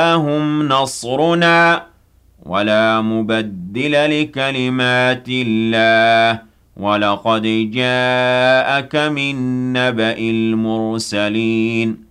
جاءهم نصرنا ولا مبدل لكلمات الله ولقد جاءك من نبأ المرسلين